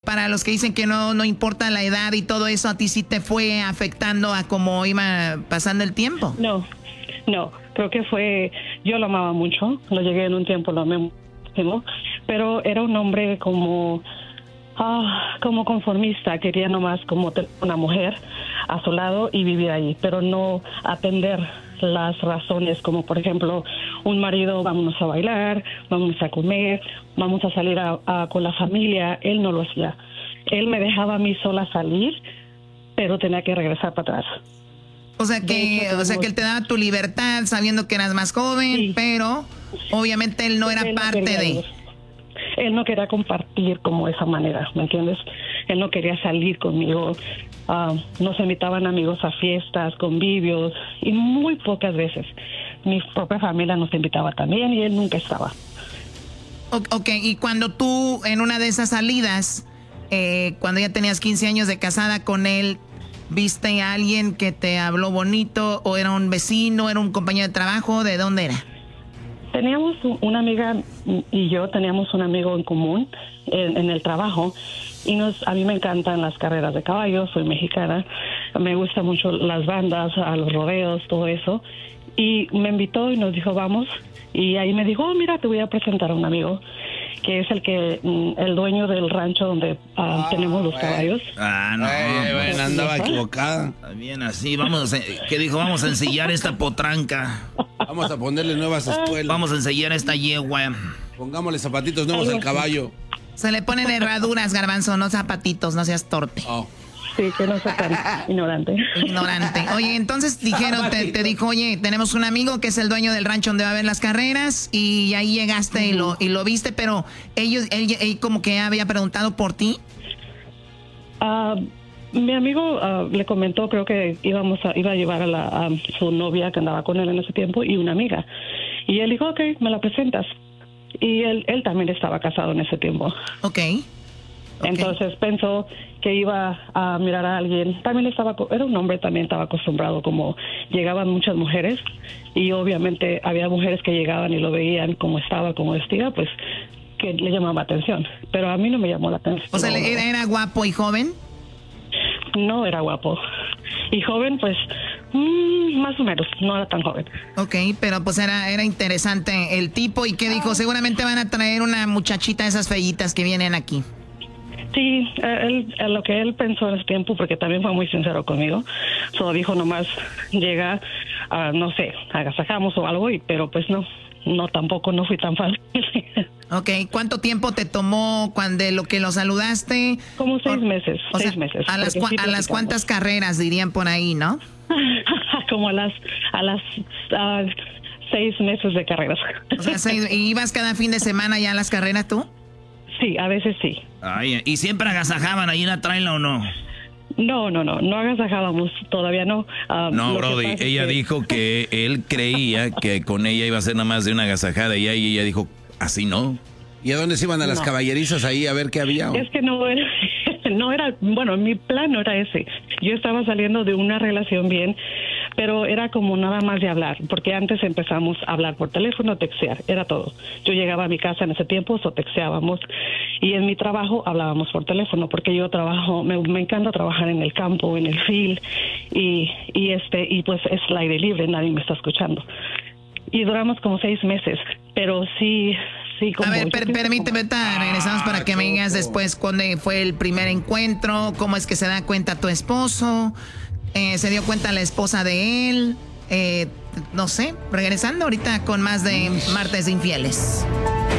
para los que dicen que no importa la edad y todo eso, ¿a ti sí te fue afectando a cómo iba pasando el tiempo? No, creo que yo lo amaba mucho, lo llegué en un tiempo, lo amé muchísimo, pero era un hombre como conformista, quería nomás como tener una mujer a su lado y vivir ahí, pero no atender las razones, como por ejemplo, un marido, vámonos a bailar, vámonos a comer, vamos a salir con la familia. Él no lo hacía. Él me dejaba a mí sola salir, pero tenía que regresar para atrás. O sea que él te daba tu libertad sabiendo que eras más joven, sí, pero obviamente él no era parte de... Él no quería compartir como esa manera, ¿me entiendes? Él no quería salir conmigo. Nos invitaban amigos a fiestas, convivios, y muy pocas veces. Mi propia familia nos invitaba también y él nunca estaba. Ok, y cuando tú en una de esas salidas, cuando ya tenías 15 años de casada con él, ¿viste a alguien que te habló bonito? ¿O era un vecino, era un compañero de trabajo? ¿De dónde era? Teníamos una amiga y yo teníamos un amigo en común en el trabajo y a mí me encantan las carreras de caballos, soy mexicana, me gustan mucho las bandas, a los rodeos, todo eso, y me invitó y nos dijo vamos, y ahí me dijo, mira, te voy a presentar a un amigo que es el dueño del rancho donde tenemos los caballos. No, andaba equivocada. Bien así, ¿qué dijo? Vamos a ensillar esta potranca. Vamos a ponerle nuevas espuelas. Vamos a ensillar esta yegua. Pongámosle zapatitos nuevos al caballo. Se le ponen herraduras, Garbanzo, no zapatitos, no seas torpe. Sí, que no sea tan ignorante. Oye, entonces te dijo, oye, tenemos un amigo que es el dueño del rancho donde va a haber las carreras, y ahí llegaste y lo viste, pero él como que había preguntado por ti. Mi amigo le comentó, creo que iba a llevar a su novia que andaba con él en ese tiempo y una amiga. Y él dijo, ok, me la presentas. Y él también estaba casado en ese tiempo. Okay. Entonces pensó que iba a mirar a alguien. También era un hombre, también estaba acostumbrado, como llegaban muchas mujeres y obviamente había mujeres que llegaban y lo veían como estaba, como vestida, pues que le llamaba atención. Pero a mí no me llamó la atención. O sea, ¿era guapo y joven? No era guapo. Y joven, pues, más o menos, no era tan joven. Ok, pero pues era interesante el tipo. ¿Y qué dijo? Seguramente van a traer una muchachita de esas feyitas que vienen aquí. Sí, lo que él pensó en ese tiempo, porque también fue muy sincero conmigo, solo dijo nomás, llega, no sé, agasajamos o algo, pero pues no tampoco, no fui tan fácil. Ok, ¿cuánto tiempo te tomó cuando lo saludaste? Como 6 meses, 6 meses. A las cuántas carreras dirían por ahí, ¿no? Como a las 6 meses de carreras. O sea, ¿y ibas cada fin de semana ya a las carreras tú? Sí, a veces sí. Ay, ¿y siempre agasajaban ahí en la traila o no? No agasajábamos, todavía no. No, Brody, ella dijo que él creía que con ella iba a ser nada más de una agasajada y ella dijo, así no. ¿Y a dónde se iban? ¿A las caballerizas ahí a ver qué había? Es que no era, bueno, mi plan no era ese. Yo estaba saliendo de una relación bien, pero era como nada más de hablar, porque antes empezamos a hablar por teléfono, textear, era todo. Yo llegaba a mi casa en ese tiempo, texteábamos, y en mi trabajo hablábamos por teléfono, porque yo trabajo, me encanta trabajar en el campo, en el field, y pues es el aire libre, nadie me está escuchando. Y duramos como 6 meses, pero sí. A ver, permíteme, regresamos para que me digas después cuándo fue el primer encuentro, cómo es que se da cuenta tu esposo, se dio cuenta la esposa de él, no sé, regresando ahorita con más de Martes de Infieles.